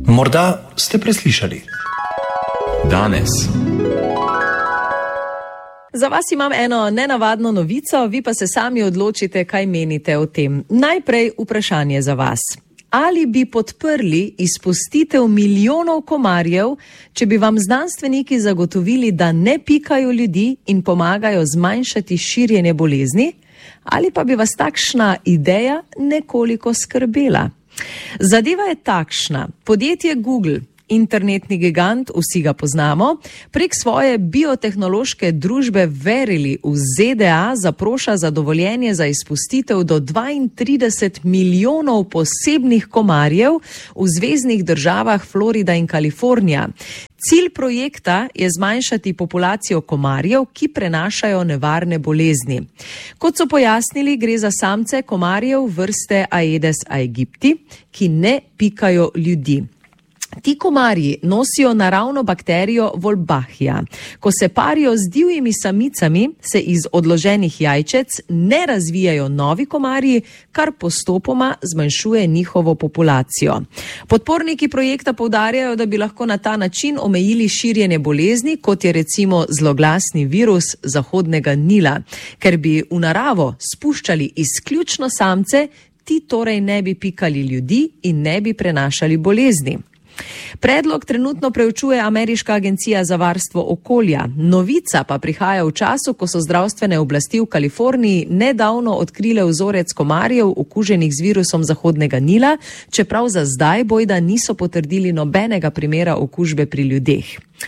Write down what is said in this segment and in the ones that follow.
Morda ste preslišali. Danes. Za vas imam eno nenavadno novico, vi pa se sami odločite, kaj menite o tem. Najprej vprašanje za vas. Ali bi podprli izpustitev milijonov komarjev, če bi vam znanstveniki zagotovili, da ne pikajo ljudi in pomagajo zmanjšati širjenje bolezni? Ali pa bi vas takšna ideja nekoliko skrbela? Zadeva je takšna. Podjetje Google, internetni gigant, vsi ga poznamo, prek svoje biotehnološke družbe Verily v ZDA zaproša za dovoljenje za izpustitev do 32 milijonov posebnih komarjev v zveznih državah Florida in Kalifornija. Cilj projekta je zmanjšati populacijo komarjev, ki prenašajo nevarne bolezni. Kot so pojasnili, gre za samce komarjev vrste Aedes aegypti, ki ne pikajo ljudi. Ti komarji nosijo naravno bakterijo Wolbachia. Ko se parijo z divjimi samicami, se iz odloženih jajčec ne razvijajo novi komarji, kar postopoma zmanjšuje njihovo populacijo. Podporniki projekta poudarjajo, da bi lahko na ta način omejili širjenje bolezni, kot je recimo zloglasni virus Zahodnega Nila. Ker bi v naravo spuščali izključno samce, ti torej ne bi pikali ljudi in ne bi prenašali bolezni. Predlog trenutno preučuje Ameriška agencija za varstvo okolja. Novica pa prihaja v času, ko so zdravstvene oblasti v Kaliforniji nedavno odkrile vzorec komarjev okuženih z virusom Zahodnega Nila, čeprav za zdaj bojda niso potrdili nobenega primera okužbe pri ljudeh.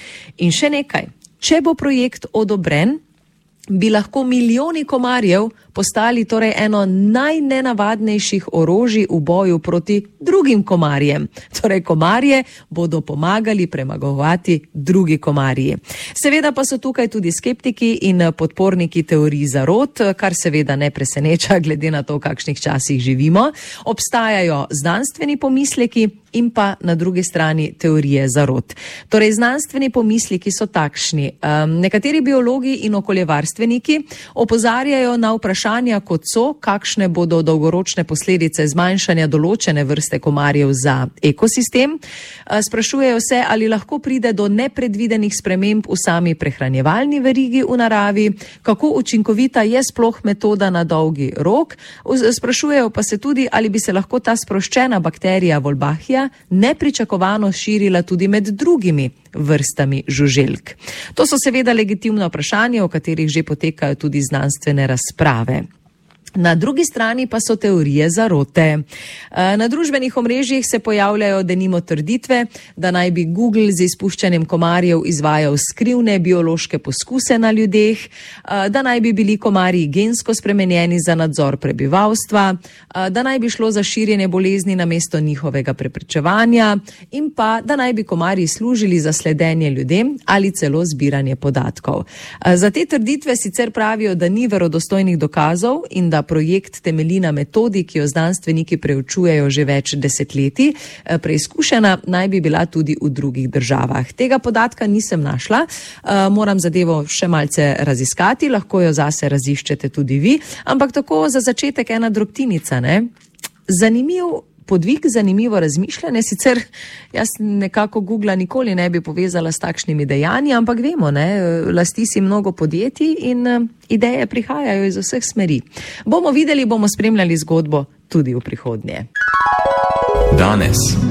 In še nekaj, če bo projekt odobren, bi lahko milijoni komarjev postali torej eno najnenavadnejših orožij v boju proti drugim komarjem. Torej komarje bodo pomagali premagovati drugi komarji. Seveda pa so tukaj tudi skeptiki in podporniki teorij zarot, kar seveda ne preseneča glede na to, v kakšnih časih živimo. Obstajajo znanstveni pomisleki in pa na drugi strani teorije zarot. Torej znanstveni pomisleki so takšni. Nekateri biologi in okoljevarstveniki opozarjajo na vprašanja, kot so, kakšne bodo dolgoročne posledice zmanjšanja določene vrste komarjev za ekosistem. Sprašujejo se, ali lahko pride do nepredvidenih sprememb v sami prehranjevalni verigi v naravi, kako učinkovita je sploh metoda na dolgi rok. Sprašujejo pa se tudi, ali bi se lahko ta sproščena bakterija Wolbachia nepričakovano širila tudi med drugimi vrstami žuželk. To so seveda legitimna vprašanja, o katerih že potekajo tudi znanstvene razprave. Na drugi strani pa so teorije zarote. Na družbenih omrežjih se pojavljajo denimo trditve, da naj bi Google z izpuščanjem komarjev izvajal skrivne biološke poskuse na ljudeh, da naj bi bili komarji gensko spremenjeni za nadzor prebivalstva, da naj bi šlo za širjenje bolezni namesto njihovega preprečevanja in pa, da naj bi komarji služili za sledenje ljudem ali celo zbiranje podatkov. Za te trditve sicer pravijo, da ni verodostojnih dokazov in da projekt temelji na metodi, ki jo znanstveniki preučujejo že več desetletij. Preizkušena naj bi bila tudi v drugih državah. Tega podatka nisem našla, moram zadevo še malce raziskati, lahko jo zase raziščete tudi vi, ampak tako za začetek ena drobtinica, ne? Zanimiv podvig, zanimivo razmišljanje, sicer jaz nekako Googla nikoli ne bi povezala s takšnimi dejanji, ampak vemo, ne, lasti si mnogo podjetij in ideje prihajajo iz vseh smeri. Bomo videli, bomo spremljali zgodbo tudi v prihodnje. Danes.